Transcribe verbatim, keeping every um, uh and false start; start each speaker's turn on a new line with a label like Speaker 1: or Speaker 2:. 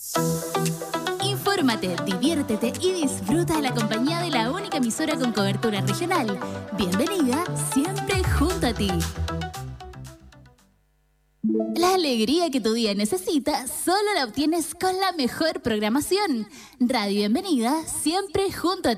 Speaker 1: Infórmate, diviértete y disfruta de la compañía de la única emisora con cobertura regional. Bienvenida, siempre junto a ti. La alegría que tu día necesita solo la obtienes con la mejor programación. Radio Bienvenida, siempre junto a ti.